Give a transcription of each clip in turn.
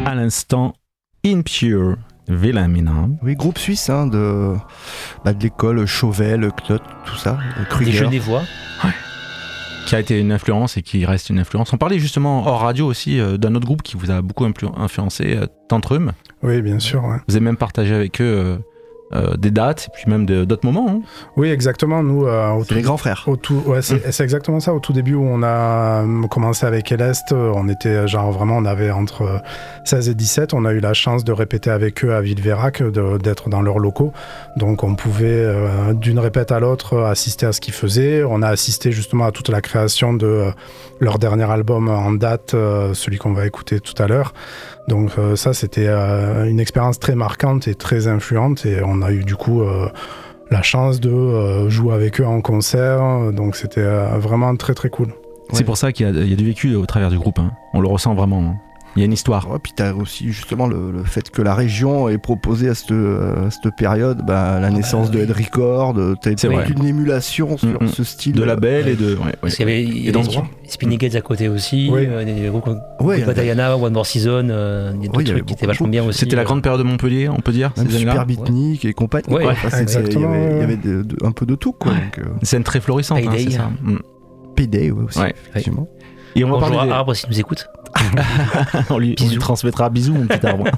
À l'instant, Impure Wilhelmina. Oui, groupe suisse de l'école Chauvel, Knott, tout ça. Des Genevois. Ouais. Qui a été une influence et qui reste une influence. On parlait justement hors radio aussi d'un autre groupe qui vous a beaucoup influencé, Tantrum. Oui, bien sûr. Ouais. Vous avez même partagé avec eux des dates et puis même d'autres moments. Hein. Oui, exactement. Nous, c'est les grands frères. C'est exactement ça. Au tout début où on a commencé avec Elest, on était on avait entre 16 et 17. On a eu la chance de répéter avec eux à Villeverac, d'être dans leurs locaux. Donc on pouvait d'une répète à l'autre assister à ce qu'ils faisaient. On a assisté justement à toute la création de leur dernier album en date, celui qu'on va écouter tout à l'heure. Donc ça, c'était une expérience très marquante et très influente, et on a eu du coup la chance de jouer avec eux en concert, donc c'était vraiment très très cool. C'est pour ça qu'il y a du vécu au travers du groupe, hein. On le ressent vraiment, hein. Il y a une histoire. Ouais, puis t'as aussi justement le fait que la région ait proposé à cette période la naissance de Head Record, t'as une émulation sur ce style. De label et de... Ouais, parce qu'il y avait Spinning Heads à côté aussi, des groupes comme Diana, One More Season, il y a d'autres trucs qui étaient vachement bien aussi. C'était la grande période de Montpellier, on peut dire. Même Super Beatnik et compagnie. Ouais, exactement. Il y avait un peu de tout, quoi. Une scène très florissante, Payday, c'est ça. Payday, aussi, effectivement. Et on va parler parler Arbre s'il nous écoute. on lui transmettra bisous, mon petit arbre.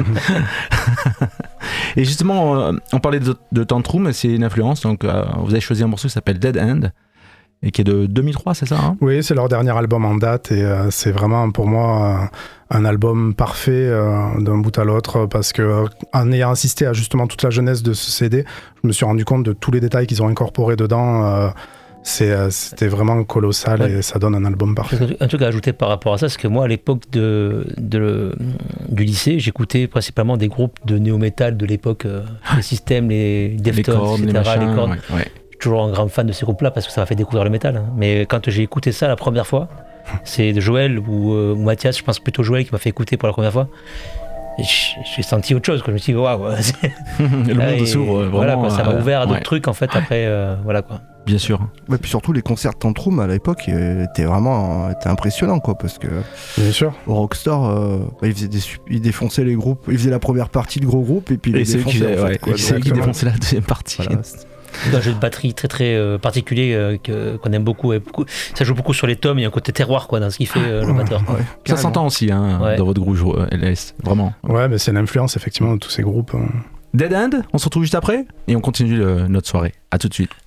Et justement, on parlait de Tantrum, c'est une influence. Donc, vous avez choisi un morceau qui s'appelle Dead End et qui est de 2003, c'est ça, hein? Oui, c'est leur dernier album en date, et c'est vraiment pour moi un album parfait d'un bout à l'autre, parce que en ayant assisté à justement toute la jeunesse de ce CD, je me suis rendu compte de tous les détails qu'ils ont incorporés dedans. C'était vraiment colossal, et ça donne un album parfait. Un truc à ajouter par rapport à ça, c'est que moi, à l'époque du lycée, j'écoutais principalement des groupes de néo-metal de l'époque, les Systèmes, les Deftones, etc., les Korn. Je suis toujours un grand fan de ces groupes-là parce que ça m'a fait découvrir le métal. Hein. Mais quand j'ai écouté ça la première fois, c'est Joël ou Mathias, je pense plutôt Joël, qui m'a fait écouter pour la première fois. Et j'ai senti autre chose, quoi. Je me suis dit, waouh, le monde s'ouvre vraiment. Voilà, quoi, ça m'a ouvert à d'autres trucs, en fait, après, voilà, quoi. Bien sûr. Ouais, puis surtout les concerts de Tantrum à l'époque étaient vraiment impressionnants, quoi, parce que bien sûr, au Rockstar, il défonçait les groupes, il faisait la première partie de gros groupes et puis il défonçait. C'est qui défonçait la deuxième partie. Voilà. C'est un jeu de batterie très très particulier qu'on aime beaucoup, et ça joue beaucoup sur les tomes. Il y a un côté terroir, quoi, dans ce qu'il fait le batteur. Ouais, ça s'entend aussi, hein, dans votre groupe LS, vraiment. Ouais, mais c'est l'influence effectivement de tous ces groupes. Dead End, on se retrouve juste après et on continue notre soirée. À tout de suite.